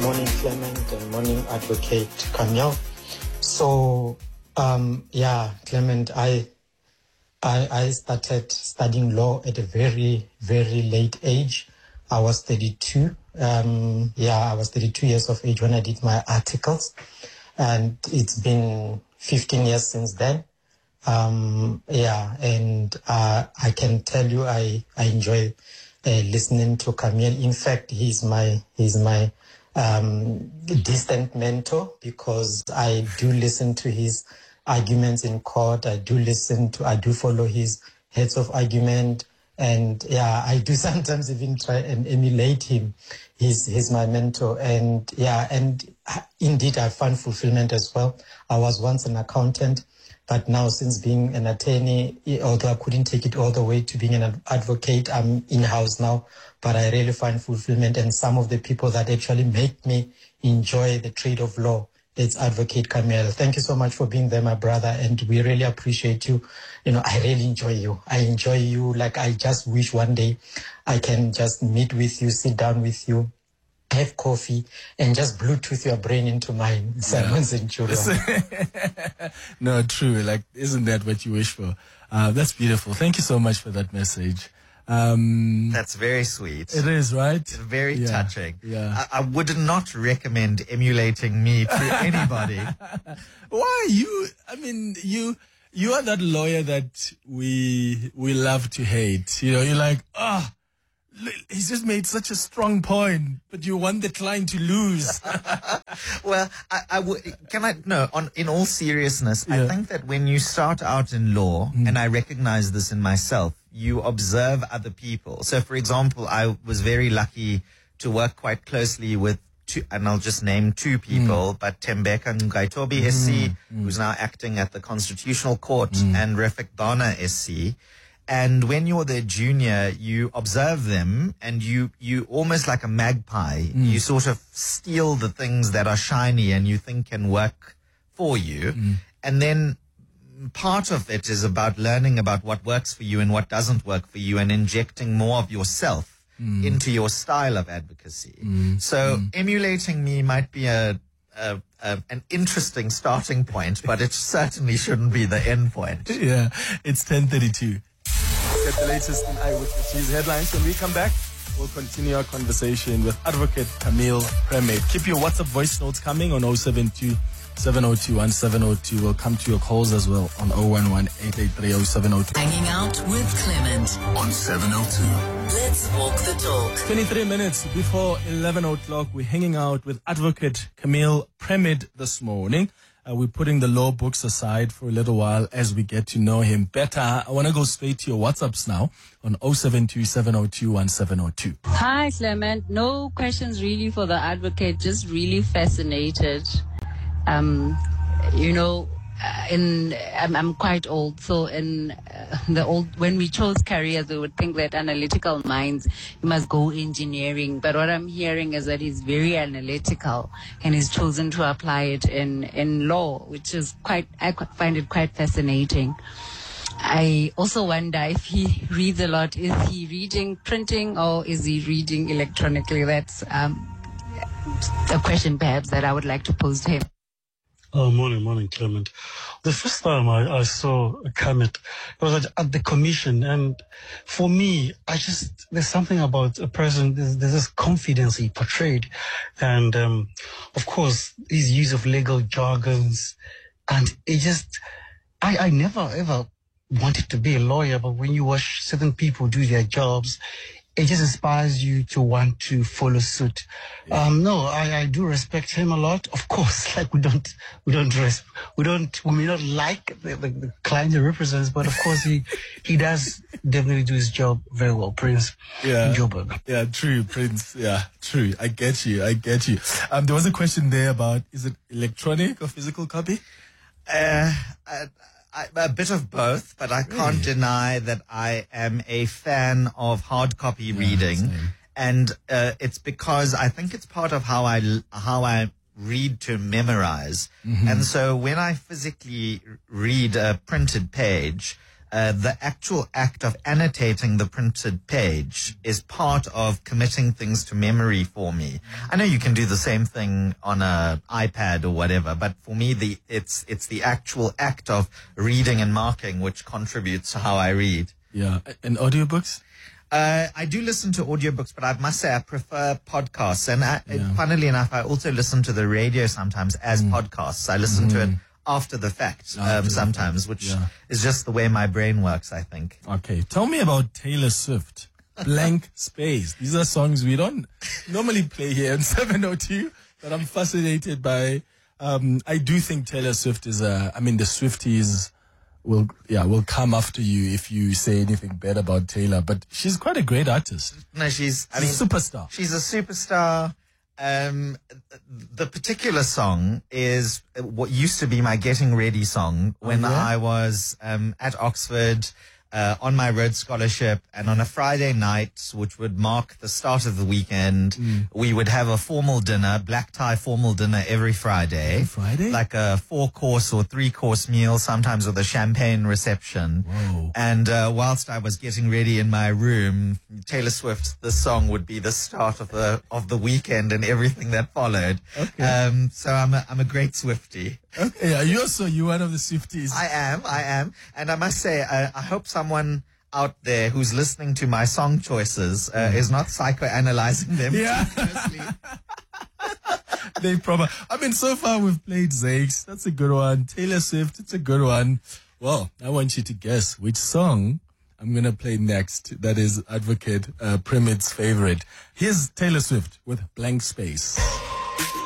Morning, Clement, and morning, Advocate Camille. So, Clement, I started studying law at a very, very late age. I was 32. I was 32 years of age when I did my articles, and it's been 15 years since then. I can tell you, I enjoy listening to Camille. In fact, he's my distant mentor, because I do listen to his arguments in court. I do follow his heads of argument. And I do sometimes even try and emulate him. He's my mentor. And indeed I find fulfillment as well. I was once an accountant, but now, since being an attorney, although I couldn't take it all the way to being an advocate, I'm in-house now, but I really find fulfillment. And some of the people that actually make me enjoy the trade of law, it's Advocate Camille. Thank you so much for being there, my brother, and we really appreciate you. I really enjoy you. I enjoy you. Like, I just wish one day I can just meet with you, sit down with you, have coffee, and just Bluetooth your brain into mine. Sermons and children. No, true. Like, isn't that what you wish for? That's beautiful. Thank you so much for that message. That's very sweet. It is, right? Very touching. Yeah. I would not recommend emulating me to anybody. Why? You are that lawyer that we love to hate. You're like, he's just made such a strong point, but you want the client to lose. Well, in all seriousness, I think that when you start out in law, and I recognize this in myself, you observe other people. So, for example, I was very lucky to work quite closely with two, and I'll just name two people, but Tembeka Ngaitobi SC, who's now acting at the Constitutional Court, and Refik Dana SC. And when you're their junior, you observe them, and you almost like a magpie, you sort of steal the things that are shiny and you think can work for you. And then part of it is about learning about what works for you and what doesn't work for you, and injecting more of yourself into your style of advocacy. So emulating me might be an interesting starting point, but it certainly shouldn't be the end point. Yeah, it's 10:32. Get the latest in Eyewitness News headlines. When we come back, we'll continue our conversation with Advocate Camille Premade. Keep your WhatsApp voice notes coming on 072-702-1702. We'll come to your calls as well on 011-883-0702. Hanging out with Clement on 702. Let's walk the talk. 23 minutes before 11 o'clock, we're hanging out with Advocate Camille Premade this morning. We're putting the law books aside for a little while as we get to know him better. I want to go straight to your WhatsApps now on 072-702-1702. Hi, Clement. No questions really for the advocate, just really fascinated. I'm quite old, so when we chose careers, we would think that analytical minds, you must go engineering. But what I'm hearing is that he's very analytical, and he's chosen to apply it in law, which is I find it quite fascinating. I also wonder if he reads a lot. Is he reading printing or is he reading electronically? That's a question perhaps that I would like to pose to him. Oh, morning, Clement. The first time I saw Kermit, it was at the commission, and for me, there's something about a person, there's this confidence he portrayed, and of course, his use of legal jargons, and I never ever wanted to be a lawyer, but when you watch certain people do their jobs, it just inspires you to want to follow suit. I do respect him a lot. Of course, like we may not like the client he represents, but of course he does definitely do his job very well. Prince Joburg. Yeah, true, Prince. Yeah, true. I get you. There was a question there about, is it electronic or physical copy? A bit of both, but I can't deny that I am a fan of hard copy reading, same. And it's because I think it's part of how I read to memorize. And so when I physically read a printed page, the actual act of annotating the printed page is part of committing things to memory for me. I know you can do the same thing on a iPad or whatever, but for me, it's the actual act of reading and marking which contributes to how I read. Yeah. And audiobooks? I do listen to audiobooks, but I must say I prefer podcasts. And funnily enough, I also listen to the radio sometimes as podcasts. I listen to it after the fact sometimes, which is just the way my brain works, I think. Okay. Tell me about Taylor Swift. Blank Space. These are songs we don't normally play here in 702, but I'm fascinated by. I do think Taylor Swift is the Swifties will come after you if you say anything bad about Taylor, but she's quite a great artist. No, she's a superstar. She's a superstar. The particular song is what used to be my getting ready song when I was at Oxford on my Rhodes Scholarship, and on a Friday night, which would mark the start of the weekend, we would have a formal dinner, black tie formal dinner every Friday. Friday? Like a 4-course or 3-course meal, sometimes with a champagne reception. Whoa. And whilst I was getting ready in my room, Taylor Swift, the song would be the start of the weekend and everything that followed. Okay. So I'm a great Swiftie. Okay, yeah, you're one of the Swifties. I am. And I must say, I hope someone out there who's listening to my song choices is not psychoanalyzing them too closely. So far we've played Zakes. That's a good one. Taylor Swift, it's a good one. Well, I want you to guess which song I'm going to play next. That is Advocate Primid's favorite. Here's Taylor Swift with Blank Space.